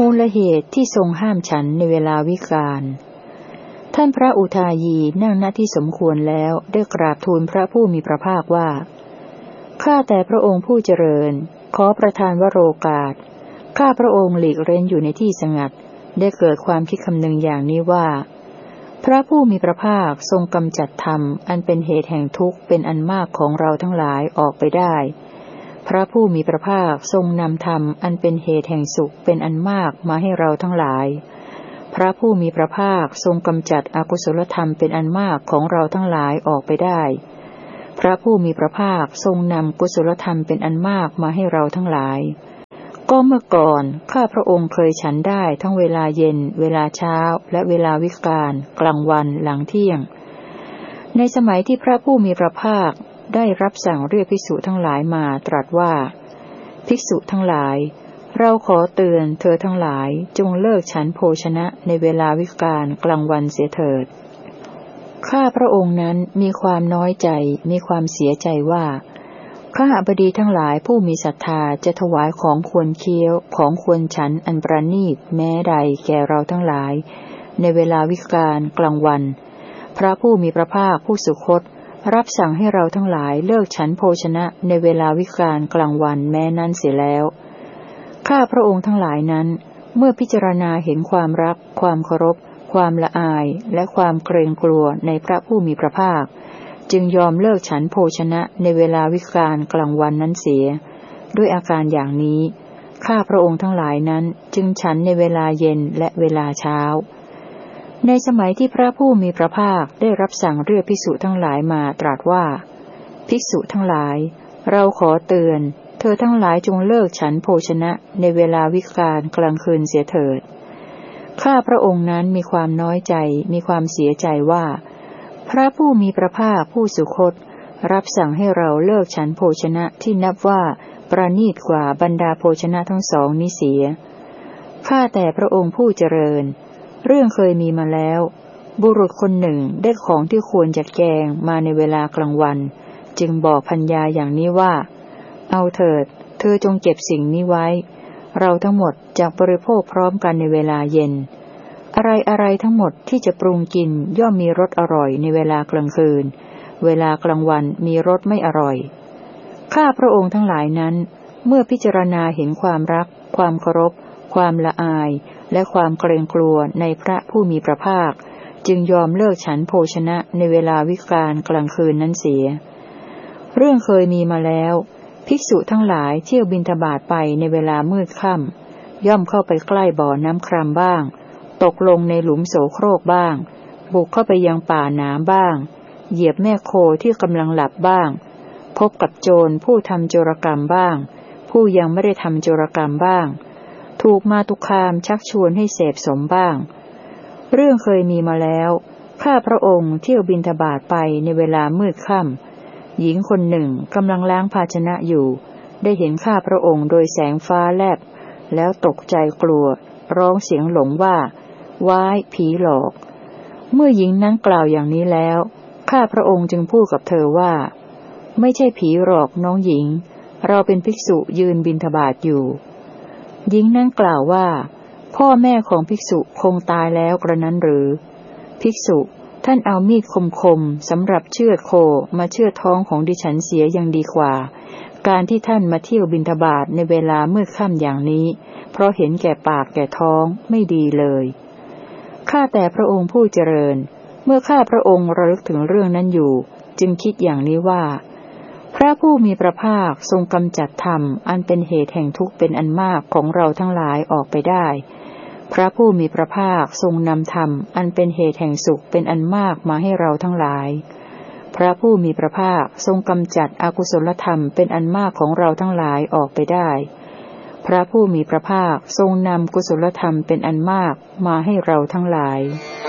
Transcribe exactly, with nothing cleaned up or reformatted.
มูลเหตุที่ทรงห้ามฉันในเวลาวิกาลท่านพระอุทายีนั่งณที่สมควรแล้วได้กราบทูลพระผู้มีพระภาคว่าข้าแต่พระองค์ผู้เจริญขอประทานวโรกาสข้าพระองค์หลีกเร้นอยู่ในที่สงัดได้เกิดความคิดคำนึงอย่างนี้ว่าพระผู้มีพระภาคทรงกำจัดธรรมอันเป็นเหตุแห่งทุกข์เป็นอันมากของเราทั้งหลายออกไปได้พระผู้มีพระภาคทรงนำธรรมอันเป็นเหตุแห่งสุขเป็นอันมากมาให้เราทั้งหลายพระผู้มีพระภาคทรงกำจัดอกุศลธรรมเป็นอันมากของเราทั้งหลายออกไปได้พระผู้มีพระภาคทรงนำกุศลธรรมเป็นอันมากมาให้เราทั้งหลายก็เมื่อก่อนข้าพระองค์เคยฉันได้ทั้งเวลาเย็นเวลาเช้าและเวลาวิกาลกลางวันหลังเที่ยงในสมัยที่พระผู้มีพระภาคได้รับสั่งเรียกภิกษุทั้งหลายมาตรัสว่าภิกษุทั้งหลายเราขอเตือนเธอทั้งหลายจงเลิกฉันโภชนะในเวลาวิกาลกลางวันเสียเถิดข้าพระองค์นั้นมีความน้อยใจมีความเสียใจว่าข้าบดีทั้งหลายผู้มีศรัทธาจะถวายของควรเคี้ยวของควรฉันอันประณีตแม้ใดแก่เราทั้งหลายในเวลาวิกาลกลางวันพระผู้มีพระภาคผู้สุคตรับสั่งให้เราทั้งหลายเลิกฉันโภชนะในเวลาวิกาลกลางวันแม้นั้นเสียแล้วข้าพระองค์ทั้งหลายนั้นเมื่อพิจารณาเห็นความรักความเคารพความละอายและความเกรงกลัวในพระผู้มีพระภาคจึงยอมเลิกฉันโภชนะในเวลาวิกาลกลางวันนั้นเสียด้วยอาการอย่างนี้ข้าพระองค์ทั้งหลายนั้นจึงฉันในเวลาเย็นและเวลาเช้าในสมัยที่พระผู้มีพระภาคได้รับสั่งเรียกภิกษุทั้งหลายมาตรัสว่าภิกษุทั้งหลายเราขอเตือนเธอทั้งหลายจงเลิกฉันโภชนะในเวลาวิกาลกลางคืนเสียเถิดข้าพระองค์นั้นมีความน้อยใจมีความเสียใจว่าพระผู้มีพระภาคผู้สุคตรับสั่งให้เราเลิกฉันโภชนะที่นับว่าประณีตกว่าบรรดาโภชนะทั้งสองนี้เสียข้าแต่พระองค์ผู้เจริญเรื่องเคยมีมาแล้วบุรุษคนหนึ่งได้ของที่ควรจัดแจงมาในเวลากลางวันจึงบอกภรรยาอย่างนี้ว่าเอาเถิดเธอจงเก็บสิ่งนี้ไว้เราทั้งหมดจะบริโภคพร้อมกันในเวลาเย็นอะไรอะไรทั้งหมดที่จะปรุงกินย่อมมีรสอร่อยในเวลากลางคืนเวลากลางวันมีรสไม่อร่อยข้าพระองค์ทั้งหลายนั้นเมื่อพิจารณาเห็นความรักความเคารพความละอายและความเกรงกลัวในพระผู้มีพระภาคจึงยอมเลิกฉันโภชนะในเวลาวิกาลกลางคืนนั้นเสียเรื่องเคยมีมาแล้วภิกษุทั้งหลายเที่ยวบิณฑบาตไปในเวลามืดค่ำย่อมเข้าไปใกล้บ่อน้ำคร่ำบ้างตกลงในหลุมโสโครกบ้างบุกเข้าไปยังป่าหนามบ้างเหยียบแม่โคที่กำลังหลับบ้างพบกับโจรผู้ทำโจรกรรมบ้างผู้ยังไม่ได้ทำโจรกรรมบ้างถูกมาตุคามชักชวนให้เสพสมบ้างเรื่องเคยมีมาแล้วข้าพระองค์เที่ยวบิณฑบาตไปในเวลามืดค่ำหญิงคนหนึ่งกำลังล้างภาชนะอยู่ได้เห็นข้าพระองค์โดยแสงฟ้าแลบแล้วตกใจกลัวร้องเสียงหลงว่าว้ายผีหลอกเมื่อหญิงนั้นกล่าวอย่างนี้แล้วข้าพระองค์จึงพูดกับเธอว่าไม่ใช่ผีหรอกน้องหญิงเราเป็นภิกษุยืนบิณฑบาตอยู่หญิงนั้นกล่าวว่าพ่อแม่ของภิกษุคงตายแล้วกระนั้นหรือภิกษุท่านเอามีดคมๆสำหรับเชือดโคมาเชือดท้องของดิฉันเสียยังดีกว่าการที่ท่านมาเที่ยวบิณฑบาตในเวลามืดค่ำอย่างนี้เพราะเห็นแก่ปากแก่ท้องไม่ดีเลยข้าแต่พระองค์ผู้เจริญเมื่อข้าพระองค์ระลึกถึงเรื่องนั้นอยู่จึงคิดอย่างนี้ว่าพระผู้มีพระภาคทรงกำจัดธรรมอันเป็นเหตุแห่งทุกข์เป็นอันมากของเราทั้งหลายออกไปได้พระผู้มีพระภาคทรงนำธรรมอันเป็นเหตุแห่งสุขเป็นอันมากมาให้เราทั้งหลายพระผู้มีพระภาคทรงกำจัดอกุศลธรรมเป็นอันมากของเราทั้งหลายออกไปได้พระผู้มีพระภาคทรงนำกุศลธรรมเป็นอันมากมาให้เราทั้งหลาย